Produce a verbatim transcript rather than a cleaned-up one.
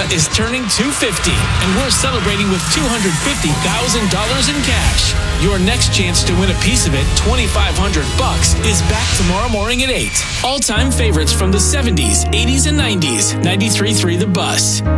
is turning two hundred fifty, and we're celebrating with two hundred fifty thousand dollars in cash. Your next chance to win a piece of it, twenty-five hundred bucks, is back tomorrow morning at eight. All-time favorites from the seventies, eighties, and nineties. ninety-three point three The Bus.